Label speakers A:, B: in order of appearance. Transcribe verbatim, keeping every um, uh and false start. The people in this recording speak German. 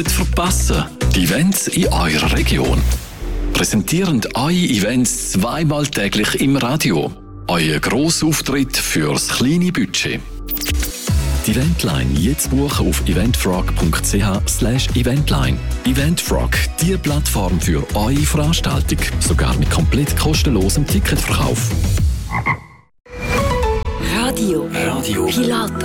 A: Nicht verpassen, die Events in eurer Region. Präsentierend eure Events zweimal täglich im Radio. Euer Grossauftritt fürs kleine Budget. Die Eventline jetzt buchen auf eventfrog punkt c h slash eventline. Eventfrog, die Plattform für eure Veranstaltung. Sogar mit komplett kostenlosem Ticketverkauf.
B: Radio.
A: Radio.
B: Pilatus.